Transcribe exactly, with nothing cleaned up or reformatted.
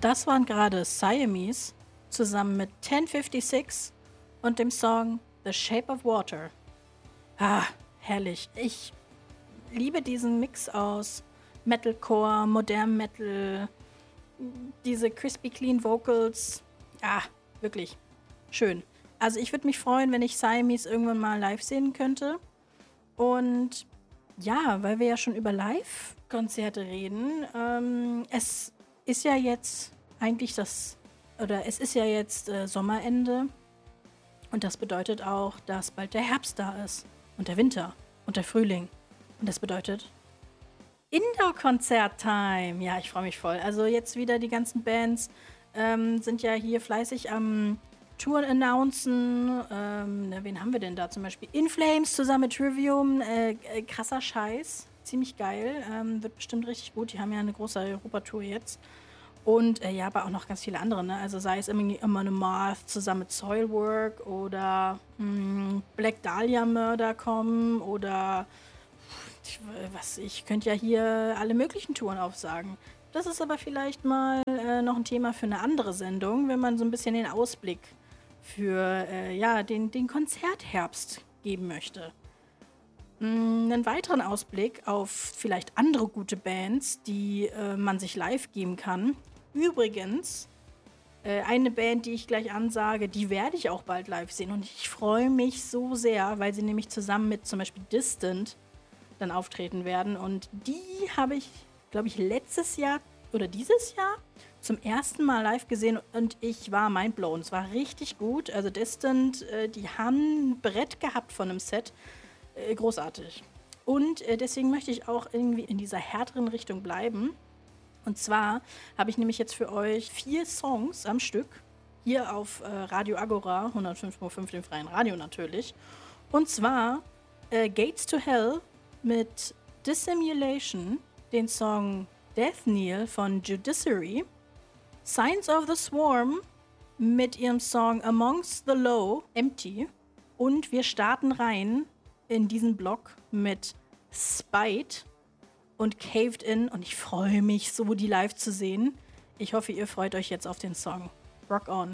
Das waren gerade Siamese zusammen mit zehn sechsundfünfzig und dem Song The Shape of Water. Ah, herrlich. Ich liebe diesen Mix aus Metalcore, modernem Metal, diese crispy clean Vocals. Ah, wirklich schön. Also ich würde mich freuen, wenn ich Siamese irgendwann mal live sehen könnte. Und ja, weil wir ja schon über Live-Konzerte reden, ähm, es ist ja jetzt eigentlich das, oder es ist ja jetzt äh, Sommerende und das bedeutet auch, dass bald der Herbst da ist und der Winter und der Frühling. Und das bedeutet Indoor-Konzert-Time. Ja, ich freue mich voll. Also jetzt wieder die ganzen Bands ähm, sind ja hier fleißig am Touren announcen. Ähm, ne, wen haben wir denn da zum Beispiel? In Flames zusammen mit Trivium. Äh, äh, krasser Scheiß. Ziemlich geil. Ähm, wird bestimmt richtig gut. Die haben ja eine große Europatour jetzt. Und äh, ja, aber auch noch ganz viele andere. Ne? Also sei es immer, immer eine Marth zusammen mit Soilwork oder mh, Black Dahlia Murder kommen oder ich, was, ich könnte ja hier alle möglichen Touren aufsagen. Das ist aber vielleicht mal äh, noch ein Thema für eine andere Sendung, wenn man so ein bisschen den Ausblick für äh, ja, den, den Konzertherbst geben möchte. Mm, einen weiteren Ausblick auf vielleicht andere gute Bands, die äh, man sich live geben kann. Übrigens, äh, eine Band, die ich gleich ansage, die werde ich auch bald live sehen. Und ich freue mich so sehr, weil sie nämlich zusammen mit zum Beispiel Distant dann auftreten werden. Und die habe ich, glaube ich, letztes Jahr oder dieses Jahr zum ersten Mal live gesehen und ich war mindblown. Es war richtig gut. Also Distant, äh, die haben ein Brett gehabt von einem Set. Äh, großartig. Und äh, deswegen möchte ich auch irgendwie in dieser härteren Richtung bleiben. Und zwar habe ich nämlich jetzt für euch vier Songs am Stück. Hier auf äh, Radio Agora, hundertfünf Komma fünf, dem freien Radio natürlich. Und zwar äh, Gates to Hell mit Dissimulation, den Song Death Kneel von Judiciary, Signs of the Swarm mit ihrem Song Amongst the Low, Empty, und wir starten rein in diesen Block mit Spite und Caved In und ich freue mich so, die live zu sehen. Ich hoffe, ihr freut euch jetzt auf den Song. Rock on!